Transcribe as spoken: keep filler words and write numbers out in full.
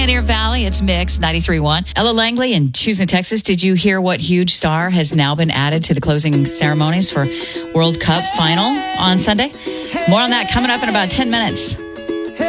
Pioneer Valley, it's Mix ninety-three point one. Ella Langley in Tucson, Texas. Did you hear what huge star has now been added to the closing ceremonies for World Cup final on Sunday? More on that coming up in about ten minutes.